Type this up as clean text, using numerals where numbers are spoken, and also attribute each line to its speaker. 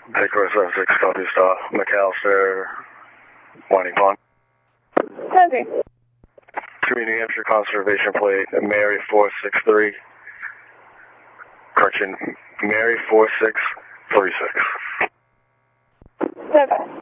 Speaker 1: Hickory 76, copy stop. McAllister, Winding Pond.
Speaker 2: Okay.
Speaker 1: 2 New Hampshire Conservation Plate, Mary 463. Correction, Mary 4636.
Speaker 2: Okay.